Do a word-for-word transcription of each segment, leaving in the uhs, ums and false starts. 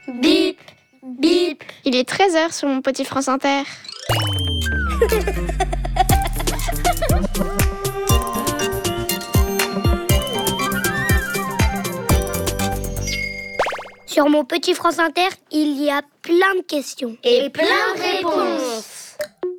Bip, bip. Il est treize heures sur mon petit France Inter. Sur mon petit France Inter, il y a plein de questions. Et plein de réponses.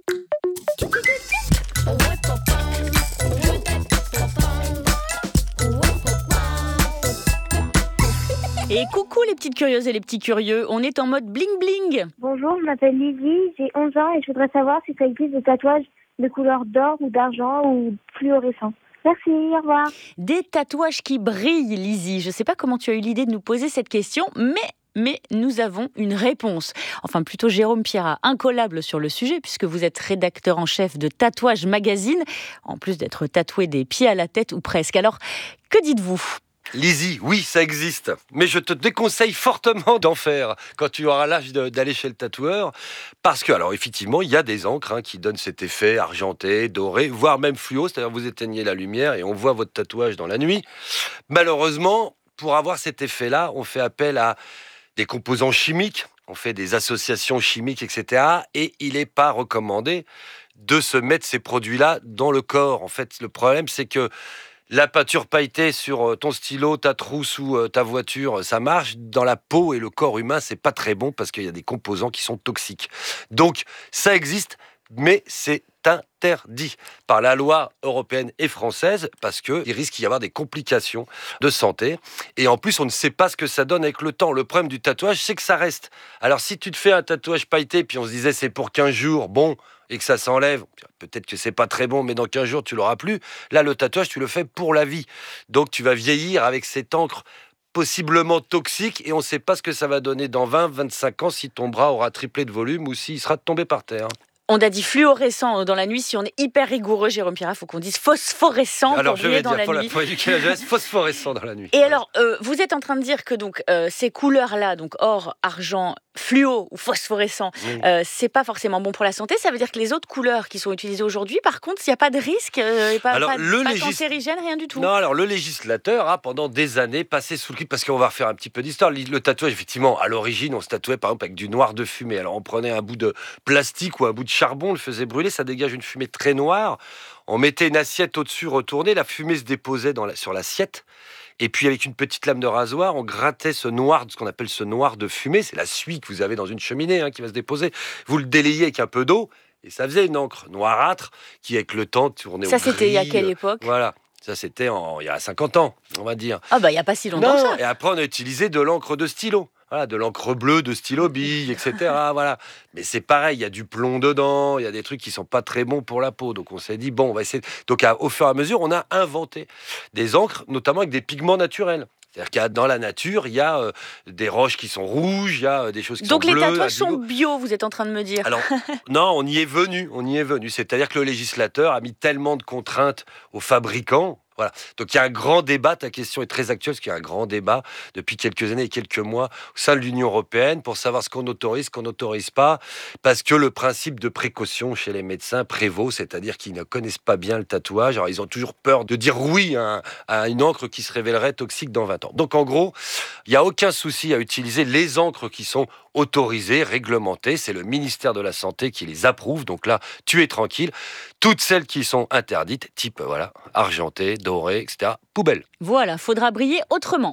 Et coucou les petites curieuses et les petits curieux, on est en mode bling bling. Bonjour, je m'appelle Lydie, j'ai onze ans et je voudrais savoir si ça existe des tatouages de couleur d'or ou d'argent ou fluorescent. Merci, au revoir. Des tatouages qui brillent, Lizzie. Je ne sais pas comment tu as eu l'idée de nous poser cette question, mais... Mais nous avons une réponse. Enfin, plutôt Jérôme Pierrat, incollable sur le sujet, puisque vous êtes rédacteur en chef de Tatouage Magazine, en plus d'être tatoué des pieds à la tête ou presque. Alors, que dites-vous ? Lizzie, oui, ça existe. Mais je te déconseille fortement d'en faire quand tu auras l'âge de, d'aller chez le tatoueur. Parce que, alors effectivement, il y a des encres hein, qui donnent cet effet argenté, doré, voire même fluo. C'est-à-dire vous éteignez la lumière et on voit votre tatouage dans la nuit. Malheureusement, pour avoir cet effet-là, on fait appel à des composants chimiques, on fait des associations chimiques, et cetera. Et il n'est pas recommandé de se mettre ces produits-là dans le corps. En fait, le problème, c'est que la peinture pailletée sur ton stylo, ta trousse ou ta voiture, ça marche. Dans la peau et le corps humain, c'est pas très bon parce qu'il y a des composants qui sont toxiques. Donc, ça existe, mais c'est interdit par la loi européenne et française parce qu'il risque d'y avoir des complications de santé. Et en plus, on ne sait pas ce que ça donne avec le temps. Le problème du tatouage, c'est que ça reste. Alors, si tu te fais un tatouage pailleté, puis on se disait c'est pour quinze jours, bon, et que ça s'enlève, peut-être que c'est pas très bon, mais dans quinze jours, tu l'auras plus. Là, le tatouage, tu le fais pour la vie. Donc, tu vas vieillir avec cette encre possiblement toxique et on ne sait pas ce que ça va donner dans vingt, vingt-cinq ans si ton bras aura triplé de volume ou s'il sera tombé par terre. On a dit fluorescent dans la nuit. Si on est hyper rigoureux, Jérôme Pierrat, il faut qu'on dise phosphorescent alors, pour briller dans la pour nuit. La, pour éduquer la jeunesse, phosphorescent dans la nuit. Et ouais. alors, euh, vous êtes en train de dire que donc, euh, ces couleurs-là, donc or, argent, fluo ou phosphorescent, oui. euh, c'est pas forcément bon pour la santé. Ça veut dire que les autres couleurs qui sont utilisées aujourd'hui, par contre, il n'y a pas de risque, euh, pas, alors, pas, le pas légis... cancérigène, rien du tout. Non, alors le législateur a pendant des années passé sous le clip, parce qu'on va refaire un petit peu d'histoire. Le tatouage, effectivement, à l'origine, on se tatouait par exemple avec du noir de fumée. Alors on prenait un bout de plastique ou un bout de charbon, on le faisait brûler, ça dégage une fumée très noire. On mettait une assiette au-dessus retournée, la fumée se déposait dans la, sur l'assiette. Et puis avec une petite lame de rasoir, on grattait ce noir, ce qu'on appelle ce noir de fumée. C'est la suie que vous avez dans une cheminée hein, qui va se déposer. Vous le délayez avec un peu d'eau et ça faisait une encre noirâtre qui, avec le temps, tournait au Ça, gris. c'était il y a quelle époque ? Voilà. Ça, c'était en, il y a cinquante ans, on va dire. Ah bah, il n'y a pas si longtemps non, que ça. Et après, on a utilisé de l'encre de stylo. Voilà, de l'encre bleue, de stylo bille, et cetera. Voilà. Mais c'est pareil, il y a du plomb dedans, il y a des trucs qui sont pas très bons pour la peau. Donc on s'est dit, bon, on va essayer. Donc à, au fur et à mesure, on a inventé des encres, notamment avec des pigments naturels. C'est-à-dire qu'il y a dans la nature, il y a euh, des roches qui sont rouges, il y a euh, des choses qui Donc sont bleues. Donc les tatouages sont bio, vous êtes en train de me dire ? Alors, non, on y est venu, on y est venu. C'est-à-dire que le législateur a mis tellement de contraintes aux fabricants. Voilà. Donc il y a un grand débat, ta question est très actuelle, parce qu'il y a un grand débat depuis quelques années et quelques mois au sein de l'Union européenne pour savoir ce qu'on autorise, ce qu'on n'autorise pas, parce que le principe de précaution chez les médecins prévaut, c'est-à-dire qu'ils ne connaissent pas bien le tatouage. Alors ils ont toujours peur de dire oui à, un, à une encre qui se révélerait toxique dans vingt ans. Donc en gros, il n'y a aucun souci à utiliser les encres qui sont autorisées, réglementées. C'est le ministère de la Santé qui les approuve. Donc là, tu es tranquille. Toutes celles qui sont interdites, type voilà, argenté, doré, et cetera, poubelle. Voilà, faudra briller autrement.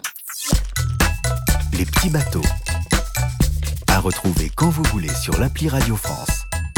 Les petits bateaux. À retrouver quand vous voulez sur l'appli Radio France.